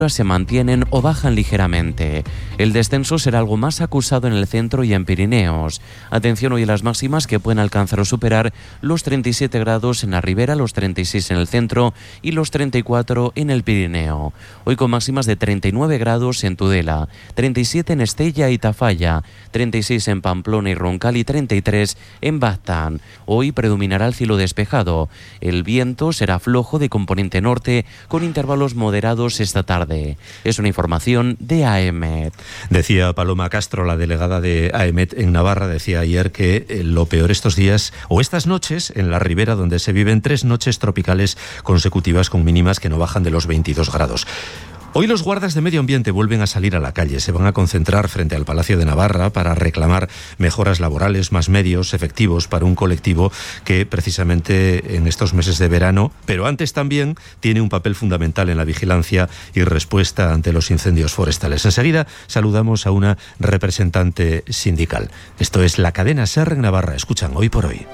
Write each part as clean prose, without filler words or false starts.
se mantienen o bajan ligeramente. El descenso será algo más acusado en el centro y en Pirineos. Atención hoy a las máximas que pueden alcanzar o superar los 37 grados en la Ribera, los 36 en el centro y los 34 en el Pirineo. Hoy con máximas de 39 grados en Tudela, 37 en Estella y Tafalla, 36 en Pamplona y Roncal y 33 en Baztán. Hoy predominará el cielo despejado. El viento será flojo de componente norte con intervalos moderados esta tarde. Es una información de AEMET. Decía Paloma Castro, la delegada de AEMET en Navarra, decía ayer que lo peor estos días o estas noches en la Ribera, donde se viven 3 noches tropicales consecutivas con mínimas que no bajan de los 22 grados. Hoy los guardas de medio ambiente vuelven a salir a la calle. Se van a concentrar frente al Palacio de Navarra para reclamar mejoras laborales, más medios efectivos para un colectivo que precisamente en estos meses de verano, pero antes también, tiene un papel fundamental en la vigilancia y respuesta ante los incendios forestales. Enseguida saludamos a una representante sindical. Esto es la cadena SER en Navarra. Escuchan Hoy por Hoy.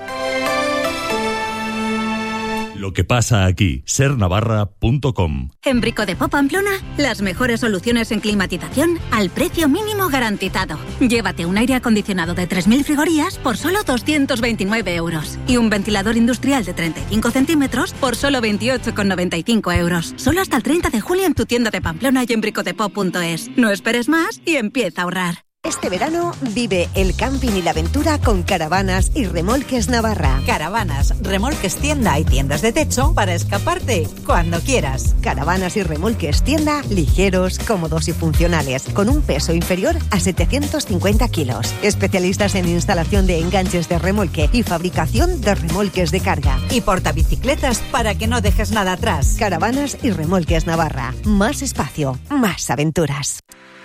Lo que pasa aquí, sernavarra.com. En Brico de Po Pamplona, las mejores soluciones en climatización al precio mínimo garantizado. Llévate un aire acondicionado de 3.000 frigorías por solo 229 euros y un ventilador industrial de 35 centímetros por solo 28,95 euros. Solo hasta el 30 de julio en tu tienda de Pamplona y en bricodepo.es. No esperes más y empieza a ahorrar. Este verano vive el camping y la aventura con Caravanas y Remolques Navarra. Caravanas, remolques tienda y tiendas de techo para escaparte cuando quieras. Caravanas y Remolques tienda, ligeros, cómodos y funcionales, con un peso inferior a 750 kilos. Especialistas en instalación de enganches de remolque y fabricación de remolques de carga. Y portabicicletas para que no dejes nada atrás. Caravanas y Remolques Navarra. Más espacio, más aventuras.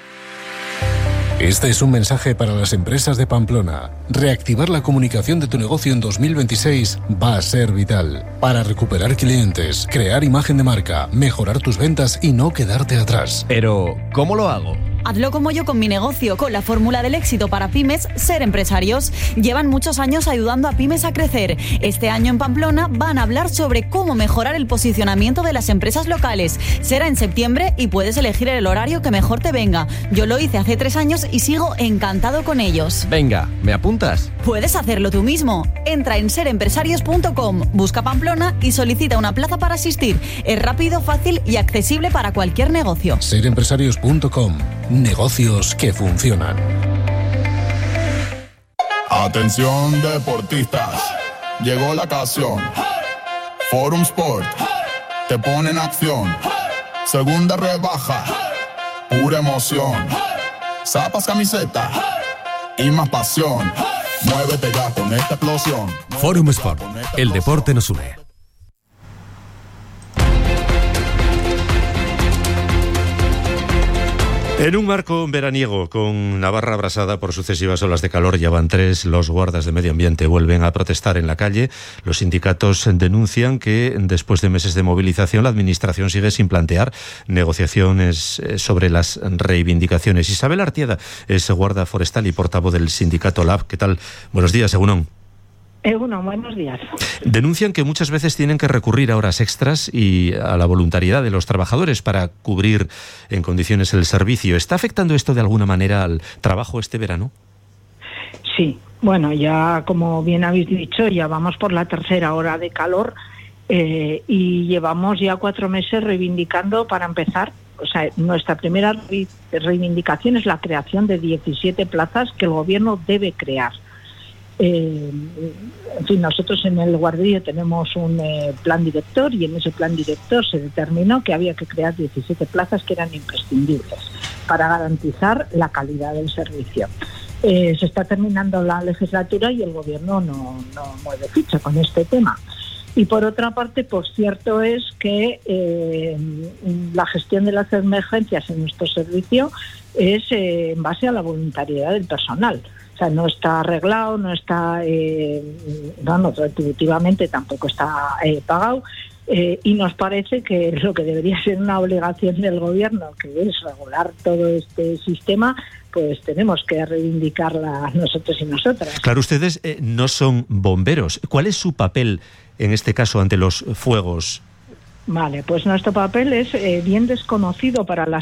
Este es un mensaje para las empresas de Pamplona. Reactivar la comunicación de tu negocio en 2026 va a ser vital para recuperar clientes, crear imagen de marca, mejorar tus ventas y no quedarte atrás. Pero, ¿cómo lo hago? Hazlo como yo con mi negocio, con la fórmula del éxito para pymes, Ser Empresarios. Llevan muchos años ayudando a pymes a crecer. Este año en Pamplona van a hablar sobre cómo mejorar el posicionamiento de las empresas locales. Será en septiembre y puedes elegir el horario que mejor te venga. Yo lo hice hace 3 años y sigo encantado con ellos. Venga, ¿me apuntas? Puedes hacerlo tú mismo. Entra en serempresarios.com, busca Pamplona y solicita una plaza para asistir. Es rápido, fácil y accesible para cualquier negocio. Serempresarios.com. Negocios que funcionan. Atención deportistas, llegó la ocasión. Forum Sport te pone en acción. Segunda rebaja, pura emoción. Zapas, camiseta y más pasión. Muévete ya con esta explosión. Forum Sport, el deporte nos une. En un marco veraniego con Navarra abrasada por sucesivas olas de calor, ya van 3, los guardas de medio ambiente vuelven a protestar en la calle. Los sindicatos denuncian que después de meses de movilización la administración sigue sin plantear negociaciones sobre las reivindicaciones. Isabel Artieda es guarda forestal y portavoz del sindicato LAB. ¿Qué tal? Buenos días, Egunon. Bueno, buenos días. Denuncian que muchas veces tienen que recurrir a horas extras y a la voluntariedad de los trabajadores para cubrir en condiciones el servicio. ¿Está afectando esto de alguna manera al trabajo este verano? Sí, bueno, ya como bien habéis dicho, ya vamos por la 3ª hora de calor y llevamos ya 4 meses reivindicando para empezar. O sea, nuestra primera reivindicación es la creación de 17 plazas que el gobierno debe crear. En fin, nosotros en el guarderío tenemos un plan director y en ese plan director se determinó que había que crear 17 plazas que eran imprescindibles para garantizar la calidad del servicio. Se está terminando la legislatura y el gobierno no mueve ficha con este tema. Y por otra parte, pues cierto es que la gestión de las emergencias en nuestro servicio es en base a la voluntariedad del personal. O sea, no está arreglado, no está, retributivamente tampoco está pagado, y nos parece que lo que debería ser una obligación del gobierno, que es regular todo este sistema, pues tenemos que reivindicarla nosotros y nosotras. Claro, ustedes no son bomberos. ¿Cuál es su papel en este caso ante los fuegos? Vale, pues nuestro papel es bien desconocido para las